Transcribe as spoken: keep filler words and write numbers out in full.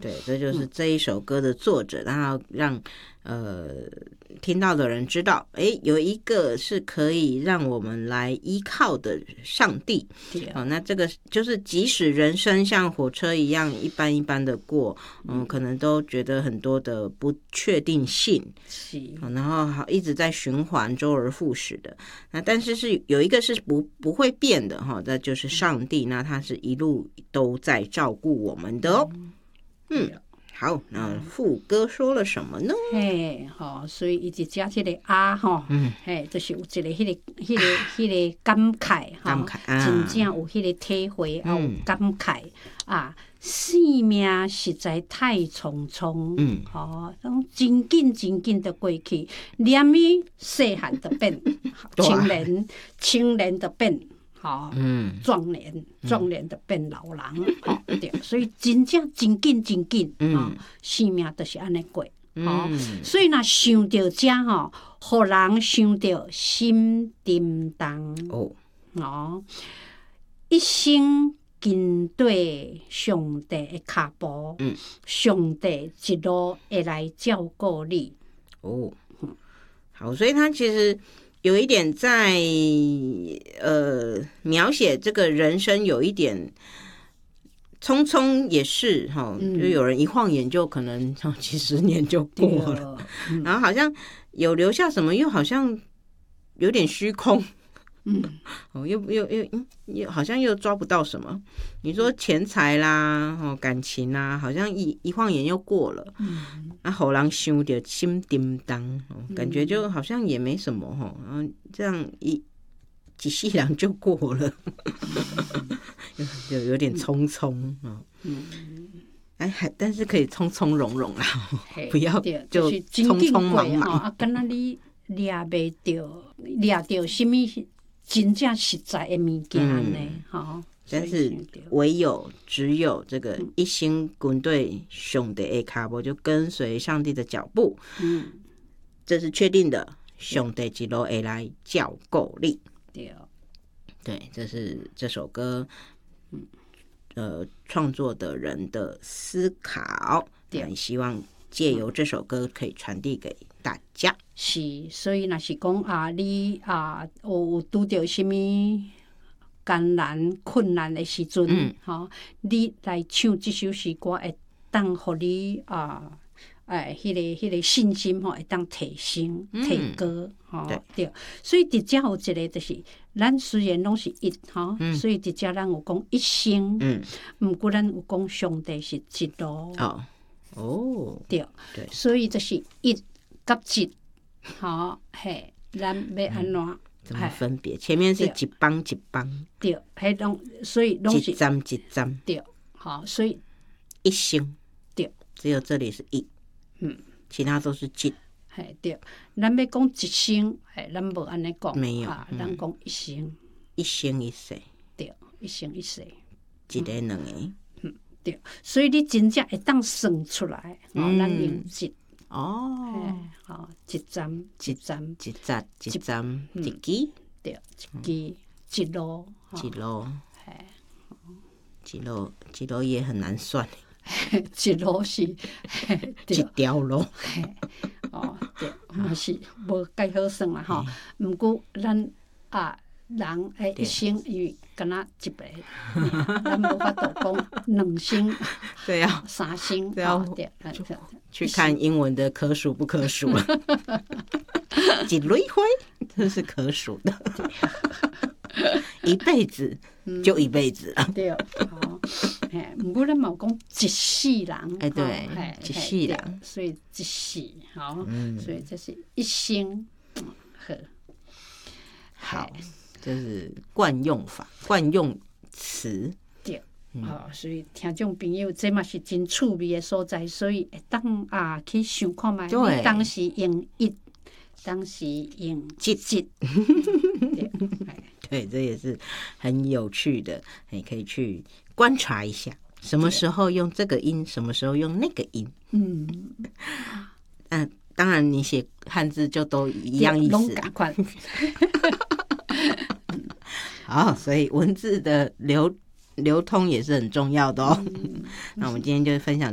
对，这就是这一首歌的作者，然后让呃听到的人知道，哎，有一个是可以让我们来依靠的上帝。哦，那这个就是即使人生像火车一样一般一般的过，嗯，可能都觉得很多的不确定性， 是， 哦，然后好一直在循环，周而复始的。那但是是有一个是不不会变的哈，那就是上帝，那他是一路都在照顾我们的哦。嗯，好，那副歌说了什么呢？ 嘿，吼，所以伊直接迄个啊，吼，嗯，嘿，就是有一个迄、那个、迄、那个、迄个感慨， 感慨啊， 真正有迄个体会，啊、嗯，有感慨啊，生命实在太匆匆，嗯，吼，拢真紧真紧的过去，念伊细汉就变青年，青年就变。吼，嗯，壮年，壮年就变老人，吼、嗯，对，所以真正真紧真紧，嗯、哦，生命就是安尼过，吼、嗯，所以若想到这吼，互人想到心沉重，哦，哦，一生跟对上帝的脚步，嗯，上帝一路会来照顾你， 哦，好，所以他其实。有一点在呃描写这个人生，有一点匆匆也是哈、嗯，就有人一晃眼就可能几十年就过了，嗯、然后好像有留下什么，又好像有点虚空，嗯，哦，又又又又好像又抓不到什么。你说钱财啦，哦，感情啦，好像一一晃眼又过了，嗯，啊，后人想到心沉重，感觉就好像也没什么哈，然后这样一几世人就过了，就有点匆匆啊，嗯，哎，还但是可以从从容容啦，不要就匆匆忙忙啊，敢若你掠袂到，掠到什么真正实在的物件呢？哈、嗯， 但是唯有只有这个一心跟对上帝的脚步，就跟随上帝的脚步，嗯，这是确定的。上帝一路会来照顾你，对，对，这是这首歌，呃，创作的人的思考，对，希望借由这首歌可以传递给大家。 是，所以若是讲啊，你啊有拄到什么艰难困难的时阵，嗯，吼，你来唱这首诗歌，会当互你啊，诶，迄个迄个信心吼，会当提升提高，吼、嗯，对。所以伫遮有一个就是，咱虽然拢是一吼，嗯、所以伫遮咱有讲一生，嗯，毋过咱有讲上帝是一路， 哦，哦， 对，对，所以就是一甲一。好，嘿，咱要安怎、嗯？ 怎么分别？前面是一帮一帮， 对，迄拢所以拢是一站一站， 对，好，所以一生， 对， 只有这里是一，嗯，其他都是一， 嘿，对，咱要讲一生，嘿，咱无安尼讲， 没有， 啊，咱讲一生， 一生一世， 对，一生一世， 一个两个， 嗯，对，所以你真正会当算出来，哦，咱用一。 哦， 好，一站一站一站一站一支， 对，一支一路一路，一路一路也很难算， 一路是一条路， 哦，对，嘛是无介好算啦吼。毋过咱啊人诶一生因为敢若一辈，咱无法度讲两生， 对啊， 三生， 对啊，去看英文的可数不可数了，一蕊花这是可数的，一辈子就一辈子了。 对，好，哎，不过咱嘛有讲一世人， 哎，对，一世人， 所以一世好，所以这是一生，好， 好，这是惯用法，惯用词。 嗯、哦，所以听众朋友，这嘛是真趣味的所在，所以会当啊去想看卖，你当时用一，当时用一一，对，对，这也是很有趣的，你可以去观察一下，什么时候用这个音，什么时候用那个音。嗯，嗯、啊，当然你写汉字就都一样意思。好，所以文字的流。流通也是很重要的哦。嗯、那我们今天就分享。